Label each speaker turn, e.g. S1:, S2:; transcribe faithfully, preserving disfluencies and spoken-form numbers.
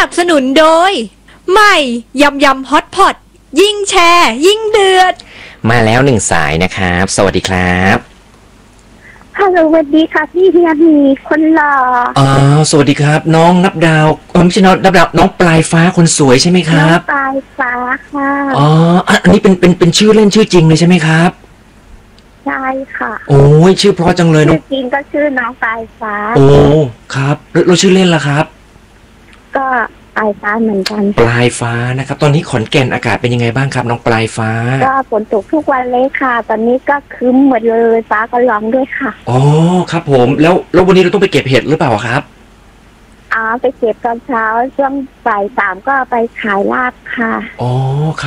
S1: นับสนุนโดยใหม่ยำยำฮอตพอตยิ่งแชร์ยิ่งเดือด
S2: มาแล้วหนึ่งสายนะครับสวัสดีครับ
S3: ฮัลโหลสวัสดีค่ะพี่เฮียมีคนหล่อ
S2: อ๋อสวัสดีครับน้องนับดาวอ๋อไม่ใช่น้องนับดาวน้องปลายฟ้าคนสวยใช่ไหมครับ
S3: ปลายฟ้าค่ะ
S2: อ๋ออันนี้เป็นเป็นเป็นชื่อเล่นชื่อจริงเลยใช่ไหมครับ
S3: ใช่ค่ะ
S2: โอ้ยชื่อเพราะจังเลยน้
S3: อ
S2: ง
S3: จริงก็ชื่อน้องปลายฟ้า
S2: โอ้ครับเราชื่อเล่นล่ะครับ
S3: ก็ปลายฟ้าเหมือนกัน
S2: ปลายฟ้านะครับตอนนี้ขอนแก่นอากาศเป็นยังไงบ้างครับน้องปลายฟ้า
S3: ก็ฝนตกทุกวันเลยค่ะตอนนี้ก็ครึ้มหมดเลยฟ้าก็ร้องด้วยค่ะ
S2: อ๋อครับผมแล้วแล้ววันนี้เราต้องไปเก็บเห็ดหรือเปล่าครับ
S3: อ๋อไปเก็บตอนเช้าช่วงบ่ายสามก็ไปขายลาบค่ะ
S2: อ๋อ